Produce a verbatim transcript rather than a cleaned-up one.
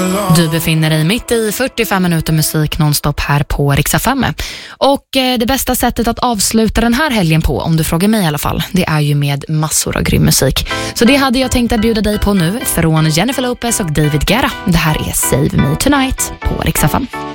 Du befinner dig mitt i fyrtiofem minuter musik nonstop här på Rix F M. Och eh, det bästa sättet att avsluta den här helgen på, om du frågar mig i alla fall, det är ju med massor av grym musik. Så det hade jag tänkt att bjuda dig på nu från Jennifer Lopez och David Guetta. Det här är Save Me Tonight på Rix F M.